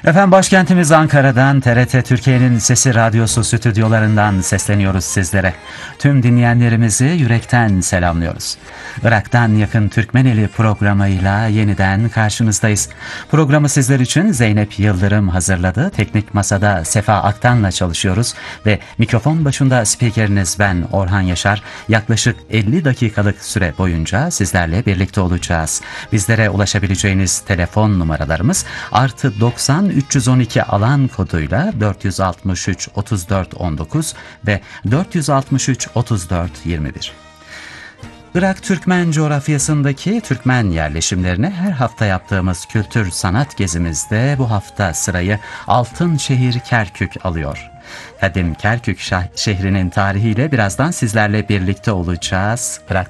Efendim başkentimiz Ankara'dan TRT Türkiye'nin Sesi Radyosu stüdyolarından sesleniyoruz sizlere. Tüm dinleyenlerimizi yürekten selamlıyoruz. Irak'tan yakın Türkmeneli programıyla yeniden karşınızdayız. Programı sizler için Zeynep Yıldırım hazırladı. Teknik masada Sefa Aktan'la çalışıyoruz ve mikrofon başında spikeriniz ben Orhan Yaşar. Yaklaşık 50 dakikalık süre boyunca sizlerle birlikte olacağız. Bizlere ulaşabileceğiniz telefon numaralarımız +90 312 alan koduyla 463 34 19 ve 463 34 21. Irak Türkmen coğrafyasındaki Türkmen yerleşimlerine her hafta yaptığımız kültür sanat gezimizde bu hafta sırayı Altınşehir Kerkük alıyor. Kadim Kerkük şehrinin tarihiyle birazdan sizlerle birlikte olacağız. Irak